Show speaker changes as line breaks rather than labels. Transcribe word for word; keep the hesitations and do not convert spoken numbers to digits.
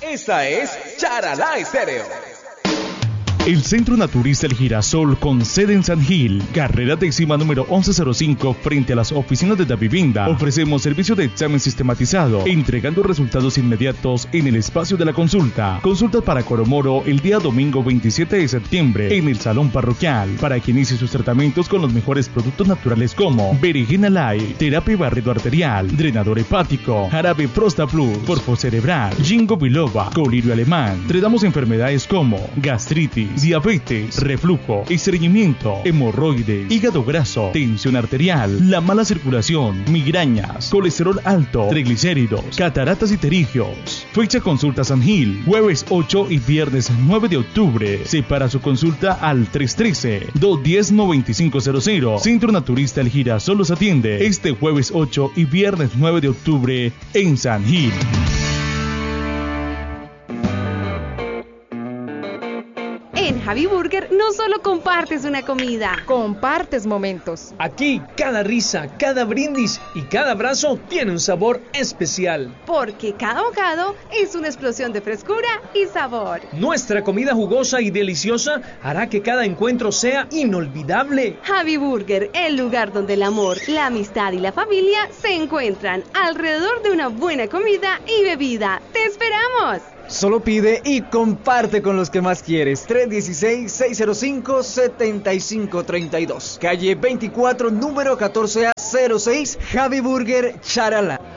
Esta es Charalá Estéreo.
El Centro Naturista El Girasol, con sede en San Gil, carrera décima número once cero cinco, frente a las oficinas de Davivienda. Ofrecemos servicio de examen sistematizado, entregando resultados inmediatos en el espacio de la consulta. Consultas para Coromoro el día domingo veintisiete de septiembre en el Salón Parroquial, para que inicie sus tratamientos con los mejores productos naturales como Berenjena Light, terapia barrido arterial, drenador hepático, jarabe Frosta Plus, porfo cerebral, Ginkgo biloba, colirio alemán. Tratamos enfermedades como gastritis, diabetes, reflujo, estreñimiento, hemorroides, hígado graso, tensión arterial, la mala circulación, migrañas, colesterol alto, triglicéridos, cataratas y pterigios. Fecha consulta San Gil, jueves ocho y viernes nueve de octubre. Separa su consulta al tres uno tres, dos uno cero, nueve cinco cero cero. Centro Naturista El Girasol los atiende este jueves ocho y viernes nueve de octubre en San Gil.
En Javi Burger no solo compartes una comida,
compartes momentos.
Aquí cada risa, cada brindis y cada abrazo tiene un sabor especial.
Porque cada bocado es una explosión de frescura y sabor.
Nuestra comida jugosa y deliciosa hará que cada encuentro sea inolvidable.
Javi Burger, el lugar donde el amor, la amistad y la familia se encuentran alrededor de una buena comida y bebida. ¡Te esperamos!
Solo pide y comparte con los que más quieres. tres uno seis, seis cero cinco, siete cinco tres dos. Calle veinticuatro, número catorce A cero seis, Javi Burger Charalá.